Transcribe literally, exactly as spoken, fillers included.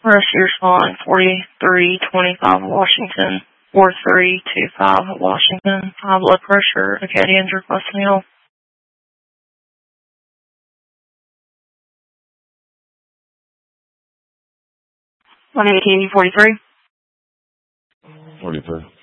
Rest of your spot, forty-three twenty-five Washington, four three two five Washington. High blood pressure, Acadians requesting help. one eighteen forty-three. forty-three.